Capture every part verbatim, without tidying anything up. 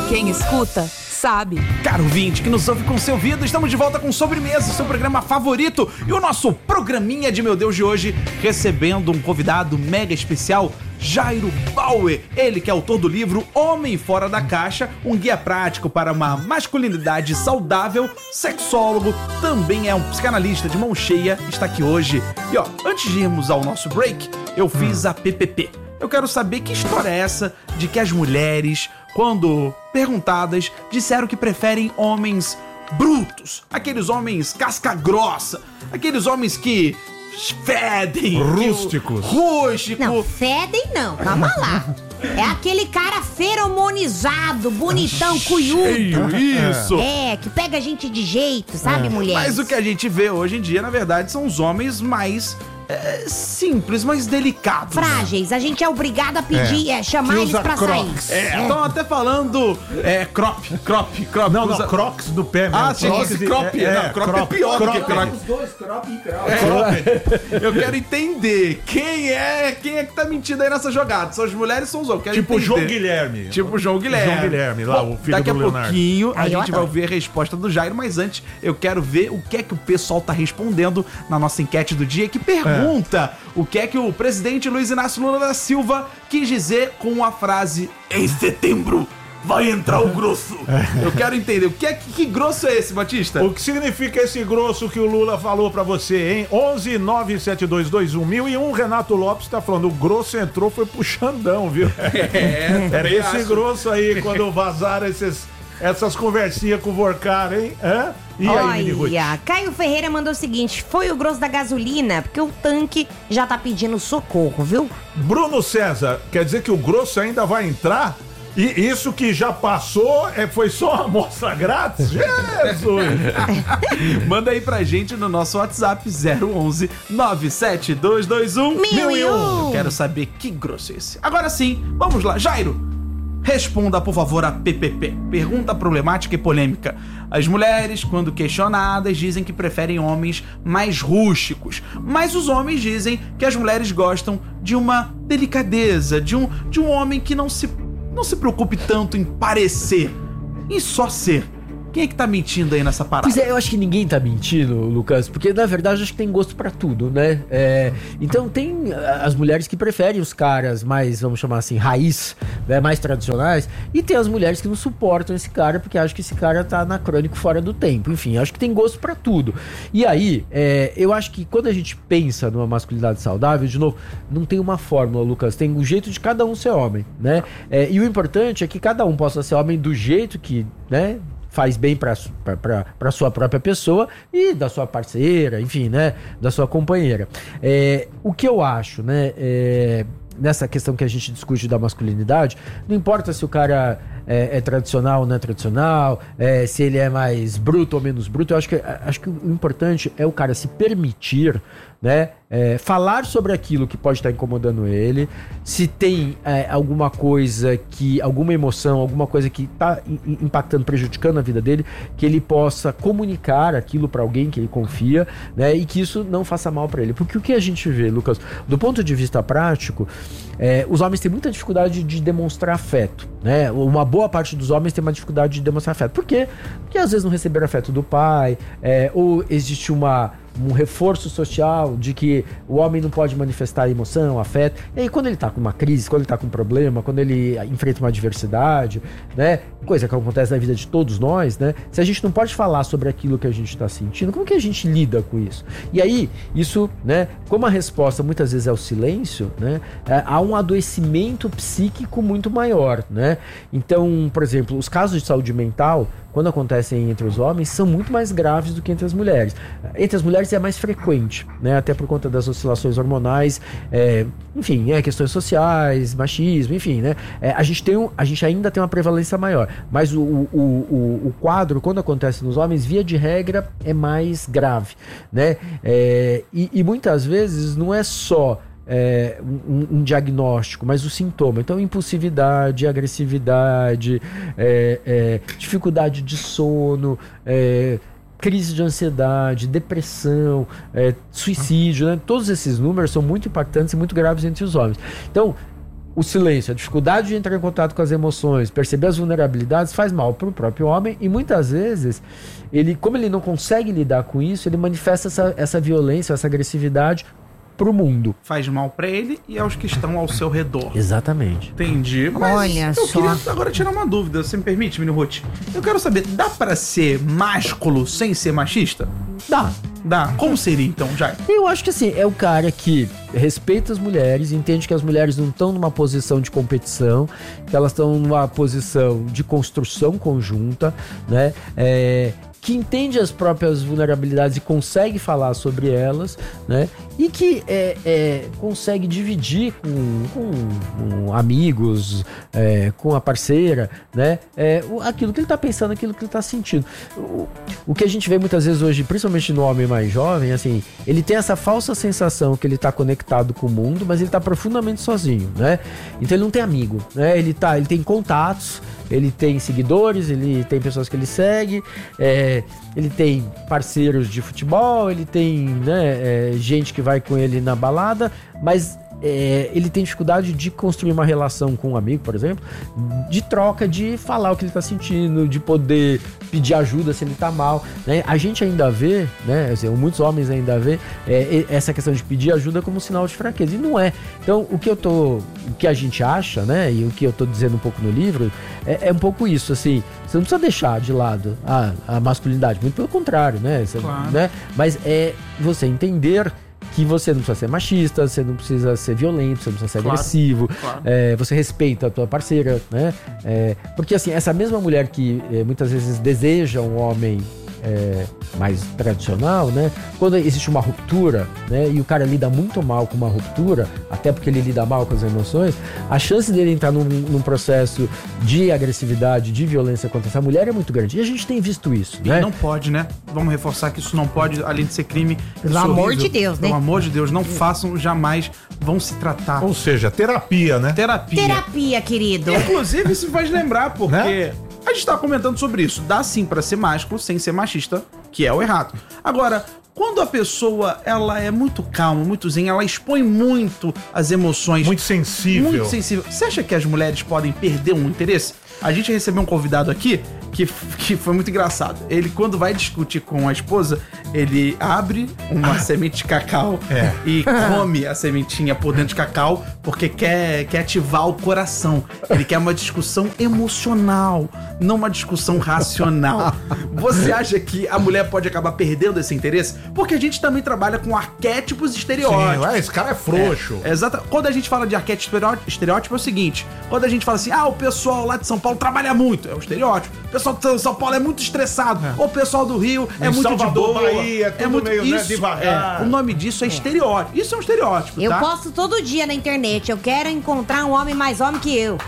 Quem escuta, sabe. Caro ouvinte que nos ouve com seu ouvido, estamos de volta com Sobremesa, seu programa favorito. E o nosso programinha de Meu Deus de hoje, recebendo um convidado mega especial, Jairo Bauer. Ele que é autor do livro Homem Fora da Caixa, um guia prático para uma masculinidade saudável, sexólogo, também é um psicanalista de mão cheia, está aqui hoje. E ó, antes de irmos ao nosso break, eu fiz a P P P. Eu quero saber que história é essa de que as mulheres, quando perguntadas, disseram que preferem homens brutos, aqueles homens casca grossa, aqueles homens que fedem, rústicos. Que, rústico. Não, fedem não, calma lá. É aquele cara feromonizado, bonitão, cunhudo. Isso. É, que pega a gente de jeito, sabe, é. mulher? Mas o que a gente vê hoje em dia, na verdade, são os homens mais é, simples, mais delicados. Frágeis. A gente é obrigado a pedir, é, é chamar eles pra crocs. sair. É, estão é. até falando é, crop, crop, crop. Não, usa... não, crocs do pé mesmo. Ah, sim, crocs esse crop. É, não, é, crop, crop é pior crop, do que croc. Os dois, crop e crop. É. Eu quero entender quem é, quem é que tá mentindo aí nessa jogada. São as mulheres ou são os homens? Tipo o João Guilherme. Guilherme. Tipo o João Guilherme. João Guilherme, lá, Bom, o filho daqui do a Leonardo. pouquinho a Ai, gente vai adoro. ouvir a resposta do Jairo, mas antes eu quero ver o que é que o pessoal tá respondendo na nossa enquete do dia, que pergunta é. o que é que o presidente Luiz Inácio Lula da Silva quis dizer com a frase "em setembro vai entrar o grosso". Eu quero entender, o que é que, que grosso é esse, Batista? O que significa esse grosso que o Lula falou pra você, hein? onze nove sete dois dois um mil e um, Renato Lopes tá falando, o grosso entrou, foi pro Xandão, viu? É, Era esse acho. grosso aí, quando vazaram esses, essas conversinhas com o Vorcar, hein? Hã? E aí, Mini Ruth? Olha, Caio Ferreira mandou o seguinte: foi o grosso da gasolina, porque o tanque já tá pedindo socorro, viu? Bruno César, quer dizer que o grosso ainda vai entrar? E isso que já passou é, foi só uma amostra grátis? Jesus! Manda aí pra gente no nosso WhatsApp zero onze nove sete dois dois um Mil e um. Eu quero saber que grosso é esse. Agora sim, vamos lá, Jairo. Responda, por favor, a P P P. Pergunta problemática e polêmica. As mulheres, quando questionadas, dizem que preferem homens mais rústicos. Mas os homens dizem que as mulheres gostam de uma delicadeza, de um, de um homem que não se, não se preocupe tanto em parecer, em só ser. Quem é que tá mentindo aí nessa parada? Pois é, eu acho que ninguém tá mentindo, Lucas, porque na verdade eu acho que tem gosto pra tudo, né? É, então tem as mulheres que preferem os caras mais, vamos chamar assim, raiz, né, mais tradicionais, e tem as mulheres que não suportam esse cara porque acham que esse cara tá anacrônico, fora do tempo. Enfim, acho que tem gosto pra tudo. E aí, é, eu acho que quando a gente pensa numa masculinidade saudável, de novo, não tem uma fórmula, Lucas, tem o jeito de cada um ser homem, né? É, e o importante é que cada um possa ser homem do jeito que, né, faz bem para para sua própria pessoa e da sua parceira, enfim, né, da sua companheira. É, o que eu acho, né, é, nessa questão que a gente discute da masculinidade, não importa se o cara é, é tradicional ou não é tradicional, é, se ele é mais bruto ou menos bruto, eu acho que, acho que o importante é o cara se permitir, né, é, falar sobre aquilo que pode estar incomodando ele, se tem é, alguma coisa que, alguma emoção, alguma coisa que está impactando, prejudicando a vida dele, que ele possa comunicar aquilo para alguém que ele confia, né, e que isso não faça mal para ele. Porque o que a gente vê, Lucas, do ponto de vista prático, é, os homens têm muita dificuldade de demonstrar afeto, né? Uma boa parte dos homens tem uma dificuldade de demonstrar afeto. Por quê? Porque às vezes não receberam afeto do pai, é, ou existe uma um reforço social de que o homem não pode manifestar emoção, afeto. E aí quando ele tá com uma crise, quando ele tá com um problema, quando ele enfrenta uma adversidade, né, coisa que acontece na vida de todos nós, né, se a gente não pode falar sobre aquilo que a gente tá sentindo, como que a gente lida com isso? E aí, isso, né, como a resposta muitas vezes é o silêncio, né, é, há um adoecimento psíquico muito maior, né? Então, por exemplo, os casos de saúde mental, quando acontecem entre os homens, são muito mais graves do que entre as mulheres. Entre as mulheres é mais frequente, né? Até por conta das oscilações hormonais, é, enfim, é, questões sociais, machismo, enfim, né? É, a, gente tem um, a gente ainda tem uma prevalência maior, mas o, o, o, o quadro, quando acontece nos homens, via de regra, é mais grave, né? É, e, e muitas vezes não é só É, um, um diagnóstico, mas o sintoma. Então, impulsividade, agressividade, é, é, dificuldade de sono, é, crise de ansiedade, depressão, é, suicídio, né? Todos esses números são muito impactantes e muito graves entre os homens. Então, o silêncio, a dificuldade de entrar em contato com as emoções, perceber as vulnerabilidades, faz mal para o próprio homem e muitas vezes, ele, como ele não consegue lidar com isso, ele manifesta essa, essa violência, essa agressividade pro mundo. Faz mal pra ele e aos que estão ao seu redor. Exatamente. Entendi. Mas Olha eu só. queria agora tirar uma dúvida, você me permite, Mini Ruth? Eu quero saber, dá pra ser másculo sem ser machista? Dá. Dá. Como seria então, Jai? Eu acho que assim, é o cara que respeita as mulheres, entende que as mulheres não estão numa posição de competição, que elas estão numa posição de construção conjunta, né? É, que entende as próprias vulnerabilidades e consegue falar sobre elas, né? E que é, é, consegue dividir com, com, com amigos, é, com a parceira, né? É, o- aquilo que ele tá pensando, aquilo que ele tá sentindo. O, o que a gente vê muitas vezes hoje, principalmente no homem mais jovem, assim, ele tem essa falsa sensação que ele tá conectado com o mundo, mas ele tá profundamente sozinho, né? Então ele não tem amigo, né? Ele, tá, ele tem contatos, ele tem seguidores, ele tem pessoas que ele segue, é, ele tem parceiros de futebol, ele tem, né, é, gente que vai com ele na balada, mas é, ele tem dificuldade de construir uma relação com um amigo, por exemplo, de troca, de falar o que ele tá sentindo, de poder pedir ajuda se ele tá mal, né? A gente ainda vê, né, assim, muitos homens ainda vê é, essa questão de pedir ajuda como sinal de fraqueza, e não é. Então, o que eu tô, o que a gente acha, né, e o que eu tô dizendo um pouco no livro, é, é um pouco isso, assim, você não precisa deixar de lado a, a masculinidade, muito pelo contrário, né, você, Claro. né, mas é você entender que você não precisa ser machista, você não precisa ser violento, você não precisa ser Claro, agressivo, claro. é, você respeita a tua parceira, né? É, porque assim, essa mesma mulher que é, muitas vezes deseja um homem é, mais tradicional, né? Quando existe uma ruptura, né? E o cara lida muito mal com uma ruptura, até porque ele lida mal com as emoções, a chance dele entrar num, num processo de agressividade, de violência contra essa mulher é muito grande. E a gente tem visto isso, E né? não pode, né? Vamos reforçar que isso não pode, além de ser crime. Pelo isso é amor horrível. de Deus, né? Pelo amor de Deus, não façam jamais, vão se tratar. Ou seja, terapia, né? Terapia. Terapia, querido. Inclusive, isso faz lembrar, porque Né? a gente tava comentando sobre isso. Dá sim pra ser másculo sem ser machista, que é o errado. Agora, quando a pessoa ela é muito calma, muito zen, ela expõe muito as emoções. Muito sensível. Muito sensível. Você acha que as mulheres podem perder um interesse? A gente recebeu um convidado aqui que, que foi muito engraçado. Ele, quando vai discutir com a esposa, ele abre uma semente de cacau É. e come a sementinha por dentro de cacau porque quer, quer ativar o coração. Ele quer uma discussão emocional, não uma discussão racional. Você acha que a mulher pode acabar perdendo esse interesse? Porque a gente também trabalha com arquétipos e estereótipos. Sim, ué, esse cara é frouxo. É, exato. Quando a gente fala de arquétipo estereó- estereótipo, é o seguinte: quando a gente fala assim, ah, o pessoal lá de São Paulo trabalha muito, é o estereótipo. O pessoal de São Paulo é muito estressado. O pessoal do Rio é Em muito Salvador, de boa. Bahia, é tudo meio, né, devagar. é, o nome disso é estereótipo. Isso é um estereótipo, Eu tá? posto todo dia na internet. Eu quero encontrar um homem mais homem que eu.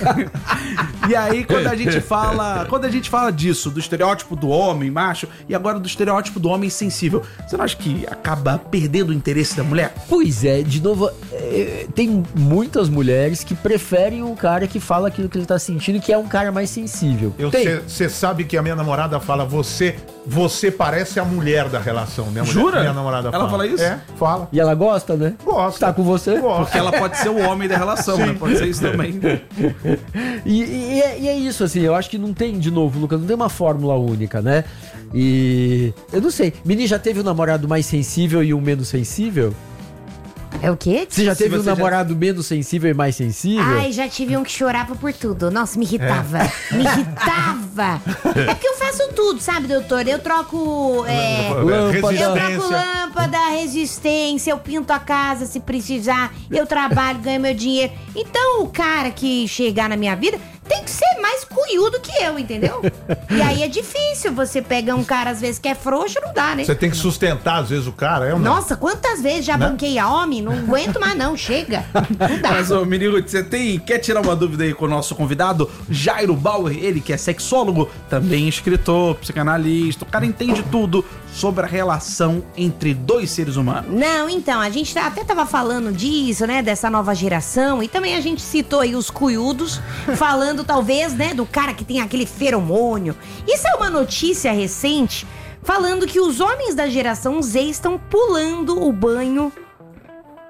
E aí, quando a gente fala. Quando a gente fala disso, do estereótipo do homem macho, e agora do estereótipo do homem sensível, você não acha que acaba perdendo o interesse da mulher? Pois é, de novo, é, tem muitas mulheres que preferem um cara que fala aquilo que ele tá sentindo, que é um cara mais sensível. Tem. Você sabe que a minha namorada fala, você, você parece a mulher da relação. Minha mulher, Jura? Minha namorada Ela fala isso? É, fala. E ela gosta, né? Gosta. Tá com você? Gosta. Porque ela pode ser o homem da relação, né? Pode ser isso também. E, e é, e é isso, assim, eu acho que não tem, de novo, Lucas, não tem uma fórmula única, né? E eu não sei, Mini já teve um namorado mais sensível e um menos sensível? É o quê? Você já Se teve um você já- namorado menos sensível e mais sensível? Ai, já tive um que chorava por tudo. Nossa, me irritava. Me irritava. É porque eu faço tudo, sabe, doutor? Eu troco. É, Lâmpada. eu troco Resistência. lâmpada, resistência, eu pinto a casa se precisar, eu trabalho, ganho meu dinheiro. Então, o cara que chegar na minha vida tem que ser mais cunhudo que eu, entendeu? E aí é difícil. Você pega um cara, às vezes, que é frouxo, não dá, né? Você tem que sustentar, às vezes, o cara. É ou não? Nossa, quantas vezes já Né? banquei a homem? Não aguento mais, não. Chega. Não dá. Mas, ô, menino, você tem, quer tirar uma dúvida aí com o nosso convidado, Jairo Bauer, ele que é sexólogo, também escritor, psicanalista, o cara entende tudo sobre a relação entre dois seres humanos. Não, então, a gente tá- até tava falando disso, né, dessa nova geração, e também a gente citou aí os cuiudos, falando talvez, né, do cara que tem aquele feromônio. Isso é uma notícia recente, falando que os homens da geração Z estão pulando o banho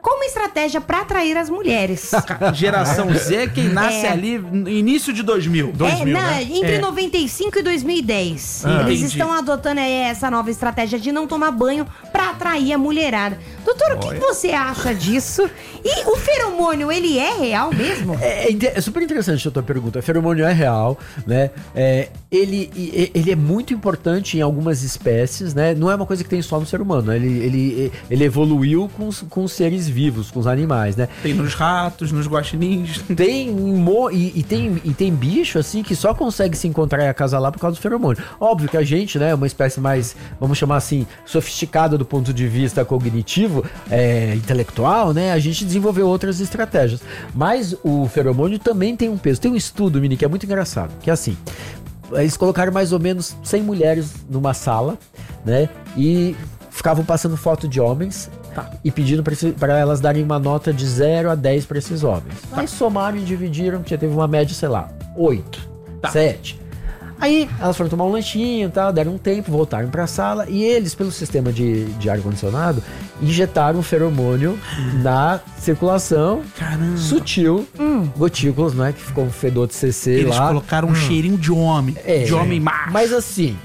como estratégia pra atrair as mulheres. Geração Z, quem nasce É. ali no início de dois mil. é, na- né? entre É. noventa e cinco e dois mil e dez. Ah. Eles Entendi. estão adotando aí essa nova estratégia de não tomar banho pra atrair a mulherada. Doutor, o que, que você acha disso? E o feromônio, ele é real mesmo? É, é inte- é super interessante a tua pergunta. O feromônio é real, né? É, ele, e- ele é muito importante em algumas espécies, né? Não é uma coisa que tem só no ser humano. Ele, ele, ele evoluiu com os, com os seres vivos, com os animais, né? Tem nos ratos, nos guaxinins. Tem mo- e, e tem e tem bicho assim que só consegue se encontrar e acasalar por causa do feromônio. Óbvio que a gente, né, é uma espécie mais, vamos chamar assim, sofisticada do ponto de vista cognitivo, é, intelectual, né? A gente desenvolveu outras estratégias. Mas o feromônio também tem um peso. Tem um estudo, Mini, que é muito engraçado, que é assim. Eles colocaram mais ou menos cem mulheres numa sala, né? E ficavam passando foto de homens e pedindo para elas darem uma nota de zero a dez para esses homens. Aí somaram e dividiram, já teve uma média, sei lá, oito, sete. Aí elas foram tomar um lanchinho e tal, deram um tempo, voltaram pra sala e eles, pelo sistema de, de ar-condicionado, injetaram um feromônio na circulação Caramba. sutil, gotículas, né? Que ficou um fedor de C C Eles lá. colocaram um cheirinho de homem. É, de homem macho. Mas assim,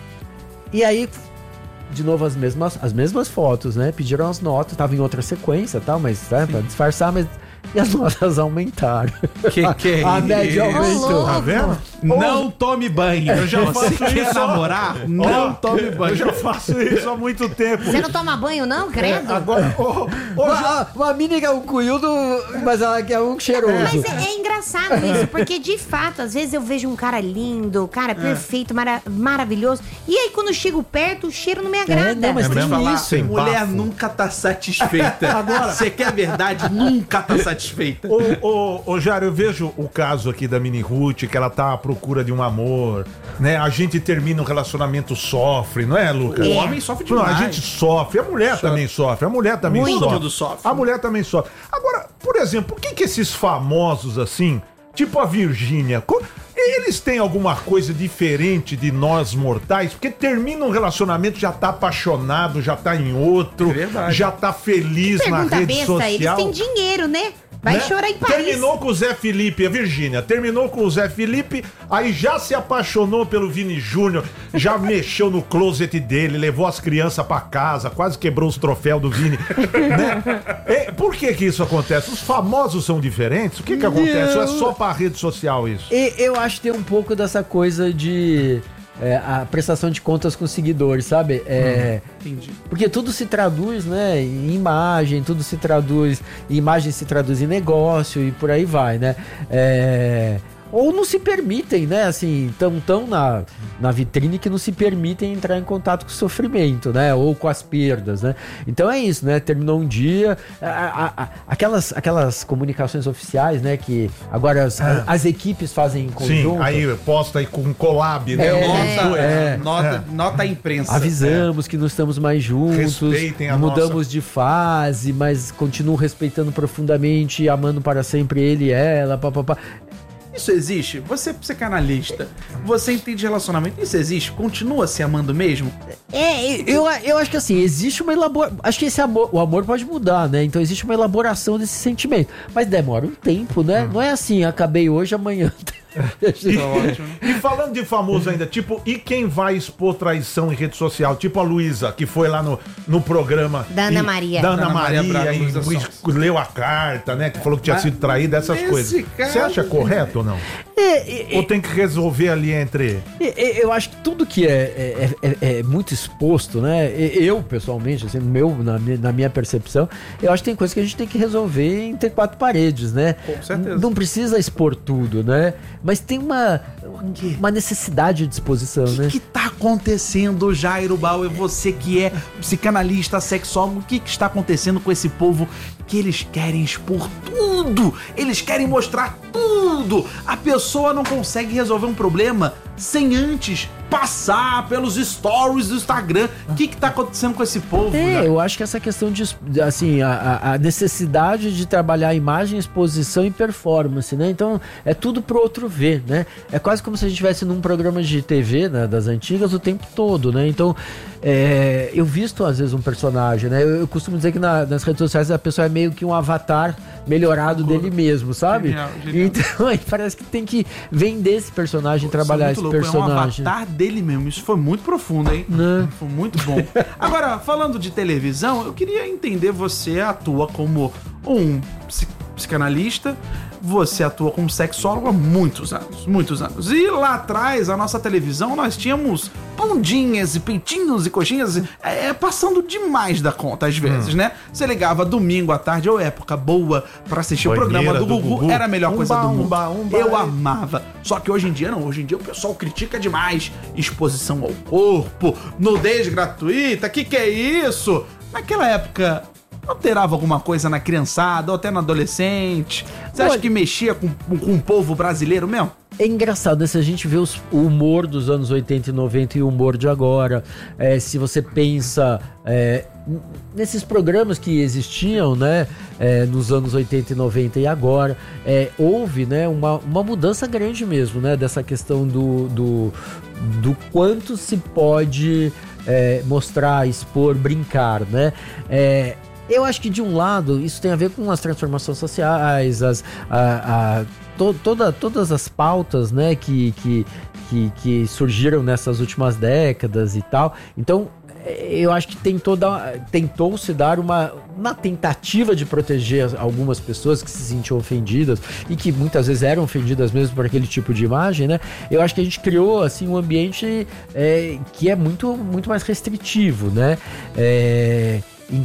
e aí, de novo, as mesmas, as mesmas fotos, né? Pediram as notas, tava em outra sequência e tal, mas né, pra disfarçar, mas. E as notas aumentaram. Que que é A média isso? aumentou. Tá vendo? Não tome banho. Eu já Você faço quer isso, ó. namorar? Não Ó, tome banho. Eu já faço isso há muito tempo. Você não toma banho, não, credo? Agora, ô, ô, Uma, já- uma mini que é um cunhudo, mas ela quer um cheiroso. Mas é, é engraçado isso, porque de fato, às vezes eu vejo um cara lindo, cara perfeito, mara- maravilhoso, e aí quando eu chego perto, o cheiro não me agrada. não, mas É tem mesmo? Falar, isso. Tem mulher bafo. nunca tá satisfeita. Agora, você quer verdade? Nunca tá satisfeita. Ô, ô, ô, Jário, eu vejo o caso aqui da Mini Ruth, que ela tá à procura de um amor, né? A gente termina o relacionamento, sofre, não é, Lucas? O homem sofre Não, demais. a gente sofre, a mulher também sofre, a mulher também Muito. sofre. Todo sofre. A mulher também sofre. Agora, por exemplo, por que que esses famosos assim, tipo a Virgínia, co- eles têm alguma coisa diferente de nós mortais? Porque termina um relacionamento, já tá apaixonado, já tá em outro, É verdade. já tá feliz na Pergunta rede besta, eles social. têm dinheiro, né? Vai né? chorar em Paris. Terminou com o Zé Felipe, a Virgínia. Terminou com o Zé Felipe, aí já se apaixonou pelo Vini Júnior, já mexeu no closet dele, levou as crianças pra casa, quase quebrou os troféus do Vini. Né? É, por que que isso acontece? Os famosos são diferentes? O que que acontece? Ou é só pra rede social isso? E eu acho que tem um pouco dessa coisa de é, a prestação de contas com seguidores, sabe? É, Entendi. porque tudo se traduz, né, em imagem, tudo se traduz, imagem se traduz em negócio e por aí vai, né? É, ou não se permitem, né, assim, tão, tão na, na vitrine que não se permitem entrar em contato com o sofrimento, né, ou com as perdas, né. Então é isso, né, terminou um dia, a- a- a- aquelas, aquelas comunicações oficiais, né, que agora as, as equipes fazem em conjunto. Sim, aí posta aí com collab, né? É, Nota- é. Nota, nota a imprensa. Avisamos que não estamos mais juntos, Respeitem a mudamos nossa- de fase, mas continuo respeitando profundamente e amando para sempre ele e ela, papapá. Isso existe? Você é psicanalista. Você entende relacionamento. Isso existe? Continua se amando mesmo? É, eu, eu acho que assim, existe uma elaboração. Acho que esse amor, o amor pode mudar, né? Então existe uma elaboração desse sentimento. Mas demora um tempo, né? Hum. Não é assim, acabei hoje, amanhã. E falando de famoso ainda, tipo, e quem vai expor traição em rede social? Tipo a Luísa, que foi lá no, no programa. Da Ana e- Maria. Da Ana, Da Ana Maria Maria, Braga, e, Luísa e Sonza. leu a carta, né? Que falou que tinha Mas sido traída, essas nesse coisas. caso, Você acha correto ou não? É, é, Ou tem que resolver ali entre. É, é, Eu acho que tudo que é, é, é- é muito exposto, né? E- Eu, pessoalmente, assim, meu, na, minha, na minha percepção, eu acho que tem coisas que a gente tem que resolver entre quatro paredes, né? Com certeza. Não precisa expor tudo, né? Mas tem uma, uma necessidade de exposição, O né? que, que tá acontecendo, Jairo Bauer? Você que é psicanalista, sexólogo, o que, que está acontecendo com esse povo que eles querem expor tudo? Eles querem mostrar tudo quando a pessoa não consegue resolver um problema sem antes passar pelos stories do Instagram. O que que tá acontecendo com esse povo? É, Jairo? eu acho que essa questão de, assim, a, a necessidade de trabalhar imagem, exposição e performance, né? Então, é tudo pro outro ver, né? É quase como se a gente estivesse num programa de T V, né, das antigas, o tempo todo, né? Então, é, eu visto, às vezes, um personagem, né? Eu, eu costumo dizer que na, nas redes sociais a pessoa é meio que um avatar melhorado dele mesmo, sabe? Genial, genial. Então, aí parece que tem que vender esse personagem, Pô, trabalhar isso é esse muito louco, personagem. É um avatar dele mesmo. Isso foi muito profundo, hein? Né? Foi muito bom. Agora, falando de televisão, eu queria entender, você atua como um psi- psicanalista, você atua como sexólogo há muitos anos, muitos anos. E lá atrás, a nossa televisão, nós tínhamos bundinhas e peitinhos e coxinhas é, passando demais da conta às vezes, hum. né? Você ligava domingo à tarde, ou época boa pra assistir Banheira o programa do, do Gugu, Gugu. era a melhor Umba, coisa do mundo. umba, umba, eu é. amava. Só que hoje em dia não, hoje em dia o pessoal critica demais exposição ao corpo, nudez gratuita, que que é isso? Naquela época alterava alguma coisa na criançada ou até no adolescente? Você acha Olha, que mexia com, com o povo brasileiro mesmo? É engraçado, né? Se a gente vê os, o humor dos anos oitenta e noventa e o humor de agora, é, se você pensa é, n- nesses programas que existiam, né, é, nos anos oitenta e noventa e agora, é, houve, né, uma, uma mudança grande mesmo, né, dessa questão do, do, do quanto se pode é, mostrar, expor, brincar, né? É, eu acho que de um lado isso tem a ver com as transformações sociais, as, a, a, to, toda, todas as pautas, né, que, que, que, que surgiram nessas últimas décadas e tal. Então eu acho que tem toda, tentou-se dar uma, uma tentativa de proteger algumas pessoas que se sentiam ofendidas e que muitas vezes eram ofendidas mesmo por aquele tipo de imagem, né? Eu acho que a gente criou assim um ambiente é, que é muito, muito mais restritivo, né? É,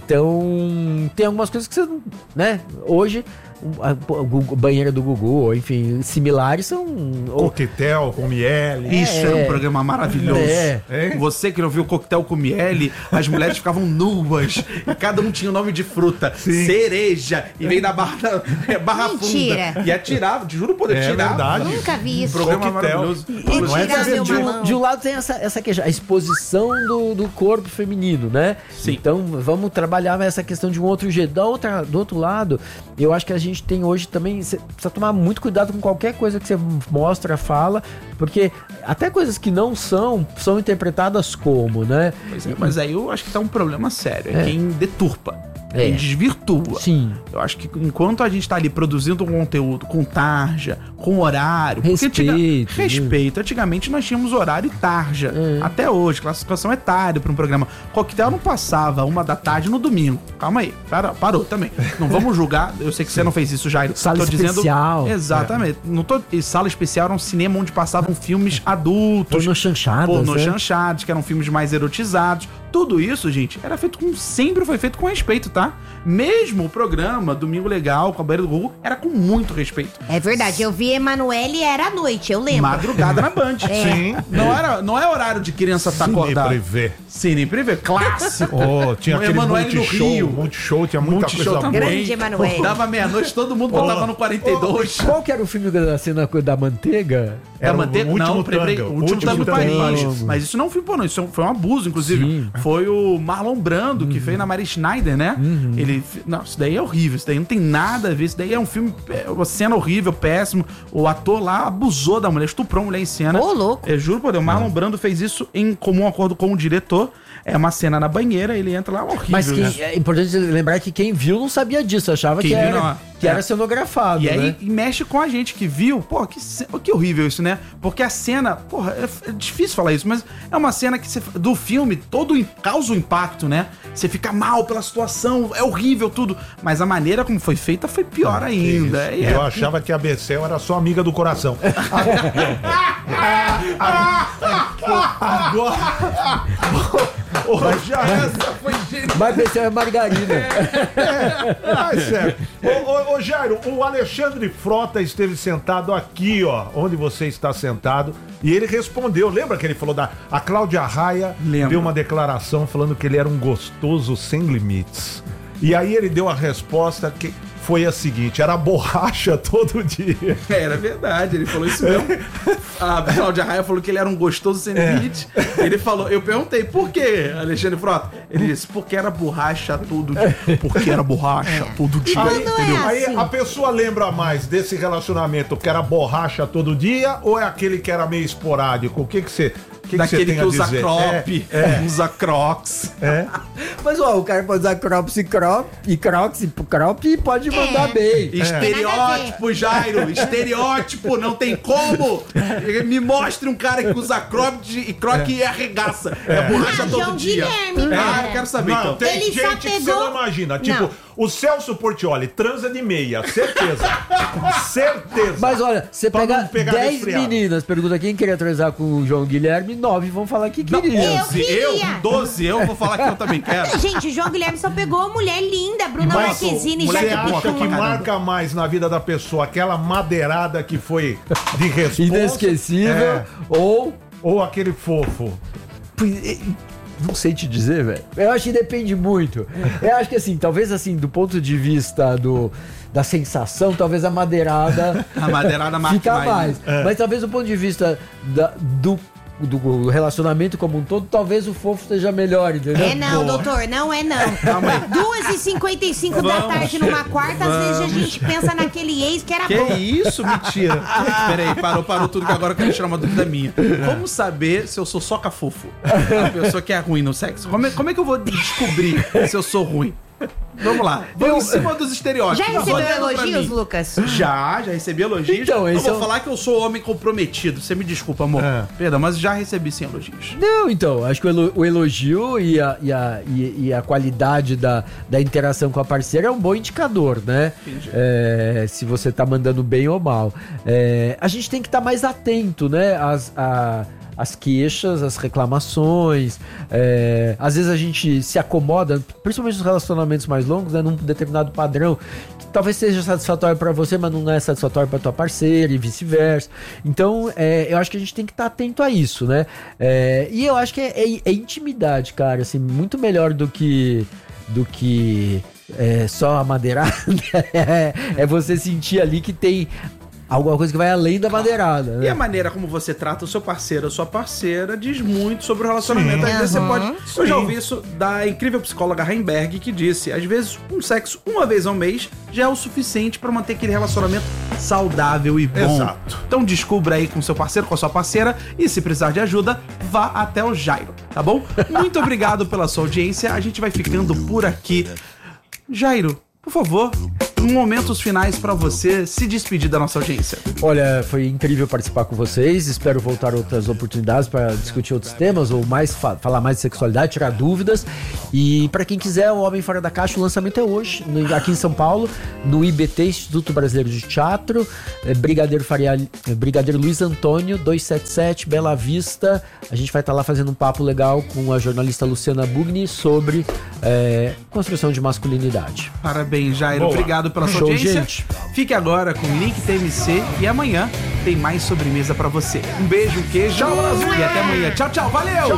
então, tem algumas coisas que você, né, hoje, a, a banheira do Gugu, ou enfim, similares são... Coquetel com miele. Isso É. era um programa maravilhoso. É. É. Você que não viu Coquetel com miele, as mulheres ficavam nuas e cada um tinha um nome de fruta. Sim. Cereja. E veio da barra, é, barra Mentira. funda. E atirava, te juro por Deus, É tirava. verdade. Nunca vi Um isso. programa Coquetel. maravilhoso. E Não é tirar de- meu De um, mamão. de um lado tem essa, essa questão, a exposição do, do corpo feminino, né? Sim. Então vamos trabalhar essa questão de um outro jeito. Da outra, do outro lado, eu acho que a gente tem hoje também, você precisa tomar muito cuidado com qualquer coisa que você mostra, fala, porque até coisas que não são, são interpretadas como, né? Pois é, mas aí eu acho que tá um problema sério. É, É. quem deturpa. É. Quem desvirtua. Sim. Eu acho que enquanto a gente tá ali produzindo um conteúdo com tarja, com horário... porque Respeito, né? respeito. Antigamente nós tínhamos horário e tarja. É. Até hoje, classificação etária para um programa. Coquetel não passava uma da tarde no domingo. Calma aí. Para, parou também. Não vamos julgar. Eu sei que você não fez isso, Jairo. Sala especial. Exatamente. Não tô... E sala especial era um cinema onde passavam filmes adultos. Pornô chanchadas, Pornô né? chanchados, que eram filmes mais erotizados. Tudo isso, gente, era feito com... Sempre foi feito com respeito, tá? Mesmo o programa Domingo Legal, com a banheira do Google, era com muito respeito. É verdade, eu vi Emanuele e era à noite, eu lembro. Madrugada na Band. É. Sim. Não, era, não é horário de criança estar Cine acordada. Privé. Cine Privé, clássico. Oh, tinha aquele Emanuele no multishow, Rio. multishow, tinha muita Multishow coisa também. boa. Grande Emanuele. Dava meia-noite, todo mundo botava no quarenta e dois. Qual que era o filme da cena da manteiga? Da Era o manteiga? último Não, lembrei, tango, o último último tango do tango. Paris. Mas isso não foi pornô, isso foi um abuso, inclusive. Sim. Foi o Marlon Brando que fez na Mary Schneider, né? Ele. Não, isso daí é horrível, isso daí não tem nada a ver. Isso daí é um filme, é uma cena horrível, péssimo. O ator lá abusou da mulher, estuprou a mulher em cena. Ô, louco. Eu juro por Deus, o Marlon Brando fez isso em comum acordo com o diretor. É uma cena na banheira, ele entra lá, horrível. Mas né? quem, é importante lembrar que quem viu não sabia disso, achava Quem que, viu era, não- que é. era cenografado, E aí né? e mexe com a gente que viu, pô, que, ce- que horrível isso, né? Porque a cena, porra, é, é difícil falar isso, mas é uma cena que você, do filme, todo im- causa o impacto, né? Você fica mal pela situação, é horrível tudo, mas a maneira como foi feita foi pior ainda. Isso. E é- Eu achava que a Becel era só amiga do coração. Agora. Ô, já Essa foi genial. Mas esse é margarina. Ai, sério. Ô, ô, ô, Jairo, o Alexandre Frota esteve sentado aqui, ó, onde você está sentado, e ele respondeu. Lembra que ele falou da... A Cláudia Raia Lembro. deu uma declaração falando que ele era um gostoso sem limites. E aí ele deu a resposta que foi a seguinte, era borracha todo dia. Era verdade, ele falou isso mesmo. A Cláudia Raia falou que ele era um gostoso sem limite. Ele falou, eu perguntei, por quê, Alexandre Frota? Ele disse, porque era borracha todo dia. Porque era borracha todo dia. Aí, não é aí assim. a pessoa lembra mais desse relacionamento que era borracha todo dia ou é aquele que era meio esporádico? O que que você... Que que Daquele você que, tem a usa dizer? crop, É, é. usa crocs. É. Mas, ó, o cara pode usar crops e crop, e crocs e crop e pode mandar É. bem. Estereótipo, Jairo, estereótipo, não tem como. Me mostre um cara que usa crop de- e croc e arregaça. É, borracha Ah, todo João dia. Guilherme, Ah, cara. eu quero saber Não, então. tem Ele gente só que você pegou- não imagina. Tipo, Não. o Celso Portiolli transa de meia, certeza. Certeza. Mas olha, você Pra pega não pegar dez resfriado. meninas, pergunta quem queria transar com o João Guilherme, nove vão falar que Não, queria. Eu onze, eu, queria. doze, eu vou falar que eu também quero. Gente, o João Guilherme só pegou mulher linda, Bruna Mas, Marquezine, mulher Você Jaque boa acha pra que caramba. marca mais na vida da pessoa aquela madeirada que foi de resposta? Inesquecível É. ou... Ou aquele fofo? Não sei te dizer, velho. Eu acho que depende muito. Eu acho que assim, talvez assim, do ponto de vista do, da sensação, talvez a madeirada A madeirada marca fica mais. mais. né? Mas talvez do ponto de vista da- do, do relacionamento como um todo, talvez o fofo esteja melhor, entendeu? É não, Boa. doutor, não é não. Calma aí. duas e cinquenta e cinco da Vamos. tarde numa quarta, às vezes a gente pensa naquele ex que era Que bom. isso, mentira. Peraí, parou, parou tudo que agora eu quero tirar uma dúvida minha. Como saber se eu sou soca fofo? A pessoa que é ruim no sexo. Como é, como é que eu vou descobrir se eu sou ruim? Vamos lá. Vamos em cima dos estereótipos. Já recebeu Olhando pra elogios, mim. Lucas? Já, já recebi elogios. Então, eu esse vou é um- falar que eu sou homem comprometido. Você me desculpa, amor. É. Perdão, mas já recebi sim elogios. Não, então, acho que o elo- o elogio e a, e a, e, e a qualidade da, da interação com a parceira é um bom indicador, né? Entendi. É, se você tá mandando bem ou mal. É, a gente tem que estar mais atento, né? Às, a- às queixas, às reclamações. É, às vezes a gente se acomoda, principalmente nos relacionamentos mais longos, né? Num determinado padrão que talvez seja satisfatório pra você, mas não é satisfatório pra tua parceira e vice-versa. Então, é, eu acho que a gente tem que estar atento a isso, né? É, e eu acho que é, é- é intimidade, cara, assim, muito melhor do que do que é, só a madeirada. é, é você sentir ali que tem alguma coisa que vai além da madeirada, E a né? maneira como você trata o seu parceiro ou sua parceira diz muito sobre o relacionamento. Sim. Às vezes você Aham. pode. Eu já Sim. ouvi isso da incrível psicóloga Heimberg, que disse: às vezes um sexo uma vez ao mês já é o suficiente pra manter aquele relacionamento saudável e bom. Exato. Então descubra aí com seu parceiro, com a sua parceira, e se precisar de ajuda, vá até o Jairo, tá bom? Muito obrigado pela sua audiência. A gente vai ficando por aqui. Jairo, por favor, momentos finais pra você se despedir da nossa audiência. Olha, foi incrível participar com vocês. Espero voltar outras oportunidades para discutir outros temas ou mais fa- falar mais de sexualidade, tirar dúvidas. E para quem quiser, o Homem Fora da Caixa, o lançamento é hoje, no- aqui em São Paulo, no I B T, Instituto Brasileiro de Teatro, é, Brigadeiro Faria, é, Brigadeiro Luiz Antônio, duzentos e setenta e sete, Bela Vista. A gente vai estar lá fazendo um papo legal com a jornalista Luciana Bugni sobre é, construção de masculinidade. Parabéns, Jairo. Boa. Obrigado pela sua Show, audiência. gente. Fique agora com o Link T M C e amanhã tem mais sobremesa pra você. Um beijo, um queijo e até amanhã. Tchau, tchau. Valeu!